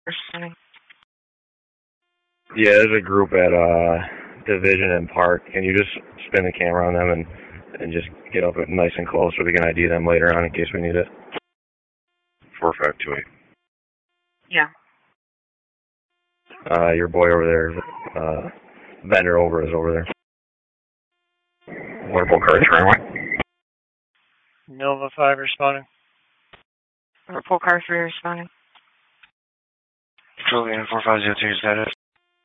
Responding. Yeah, there's a group at Division and Park. Can you just spin the camera on them and just get up nice and close so we can ID them later on in case we need it? 4528. Yeah. Your boy over there, vendor over is over there. Waterfall Cars runway. Nova 5 responding. Report car 3 responding. Julian 4502 status.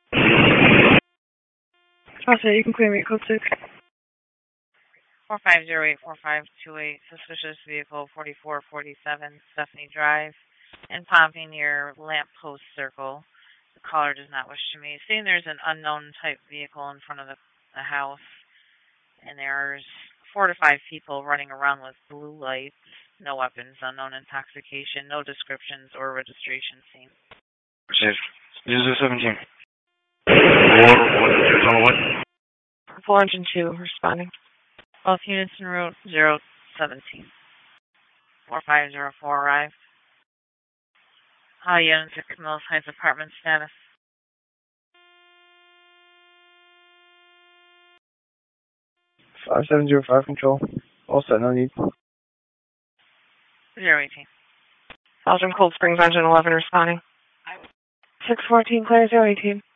Also, you can clear me code 6. 4508-4528, suspicious vehicle 4447 Stephanie Drive, in Pompey near Lamppost Circle. The caller does not wish to meet. Seeing there's an unknown type vehicle in front of the house, and there's 4 to 5 people running around with blue lights, no weapons, unknown intoxication, no descriptions or registration seen. Received. User 17. 402 responding. Both units en route 017. 4504 arrived. All units at Camillus Heights apartment status. 5705 control. All set, no need. 018. Belgium Cold Springs Engine 11 responding. 614 clear 018.